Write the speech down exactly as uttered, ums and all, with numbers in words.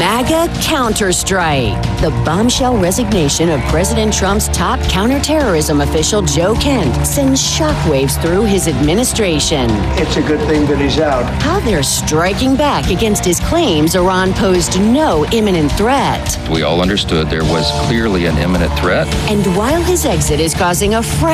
MAGA counterstrike. The bombshell resignation of President Trump's top counterterrorism official Joe Kent sends shockwaves through his administration. It's a good thing that he's out. How they're striking back against his claims Iran posed no imminent threat. We all understood there was clearly an imminent threat. And while his exit is causing a frenzy